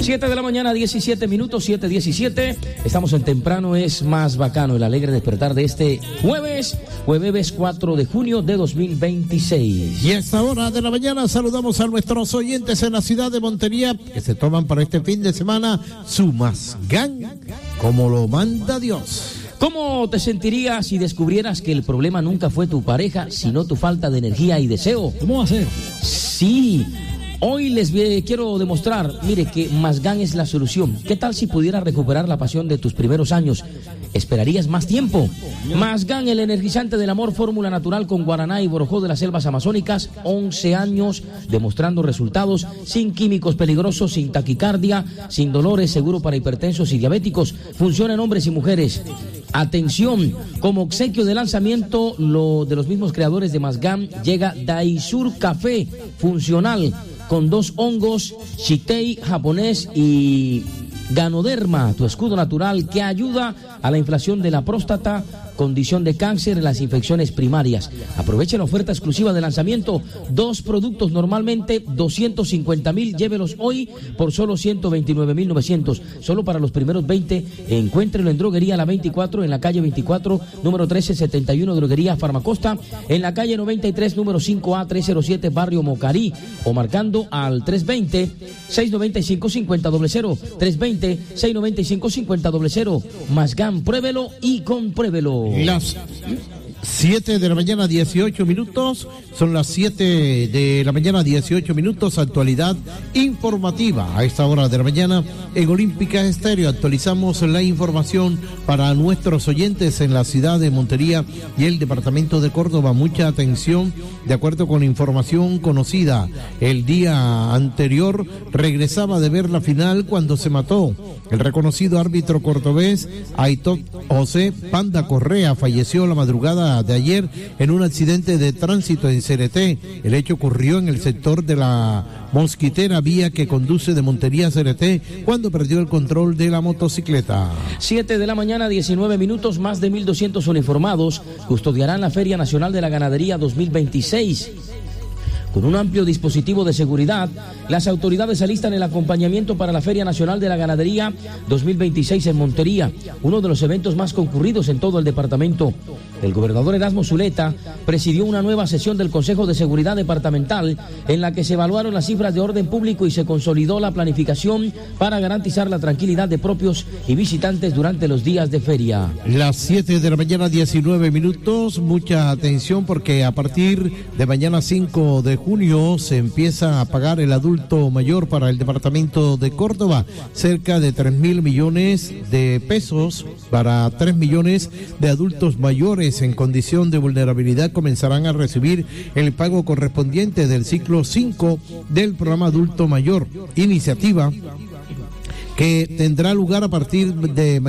7 de la mañana, 17 minutos, 7:17. Estamos en Temprano es Más Bacano, el alegre despertar de este jueves 4 de junio de 2026. Y a esta hora de la mañana saludamos a nuestros oyentes en la ciudad de Montería que se toman para este fin de semana su Mazgán, como lo manda Dios. ¿Cómo te sentirías si descubrieras que el problema nunca fue tu pareja, sino tu falta de energía y deseo? ¿Cómo va a ser? Sí. Hoy les quiero demostrar, mire, que Mazgán es la solución. ¿Qué tal si pudieras recuperar la pasión de tus primeros años? ¿Esperarías más tiempo? Mazgán, el energizante del amor, fórmula natural con guaraná y borojó de las selvas amazónicas, 11 años demostrando resultados, sin químicos peligrosos, sin taquicardia, sin dolores, seguro para hipertensos y diabéticos. Funciona en hombres y mujeres. Atención, como obsequio de lanzamiento de los mismos creadores de Mazgán, llega Daisur Café funcional con 2 hongos, Shitei japonés y Ganoderma, tu escudo natural que ayuda a la inflación de la próstata, condición de cáncer en las infecciones primarias. Aproveche la oferta exclusiva de lanzamiento, 2 productos normalmente 250,000, llévelos hoy por solo 129,900, solo para los primeros 20. Encuéntrelo en Droguería La 24, en la calle 24, número 1371, Droguería Farmacosta, en la calle 93, número 5A 307, Barrio Mocarí, o marcando al 320-695-5000, 320-695-5000. Mazgán, pruébelo y compruébelo. Las 7 de la mañana, 18 minutos. Son las 7 de la mañana, 18 minutos. Actualidad informativa a esta hora de la mañana en Olímpica Estéreo. Actualizamos la información para nuestros oyentes en la ciudad de Montería y el departamento de Córdoba. Mucha atención, de acuerdo con información conocida. El día anterior regresaba de ver la final cuando se mató el reconocido árbitro cordobés Aitot José Panda Correa. Falleció la madrugada de ayer en un accidente de tránsito en Cereté. El hecho ocurrió en el sector de la Mosquitera, vía que conduce de Montería a Cereté, cuando perdió el control de la motocicleta. 7 de la mañana, 19 minutos. Más de 1,200 uniformados custodiarán la Feria Nacional de la Ganadería 2026. Con un amplio dispositivo de seguridad, las autoridades alistan el acompañamiento para la Feria Nacional de la Ganadería 2026 en Montería, uno de los eventos más concurridos en todo el departamento. El gobernador Erasmo Zuleta presidió una nueva sesión del Consejo de Seguridad Departamental en la que se evaluaron las cifras de orden público y se consolidó la planificación para garantizar la tranquilidad de propios y visitantes durante los días de feria. Las 7 de la mañana, 19 minutos. Mucha atención porque a partir de mañana 5 de junio se empieza a pagar el adulto mayor para el departamento de Córdoba, cerca de 3,000 millones de pesos para 3 millones de adultos mayores en condición de vulnerabilidad comenzarán a recibir el pago correspondiente del ciclo 5 del programa adulto mayor, iniciativa que tendrá lugar a partir de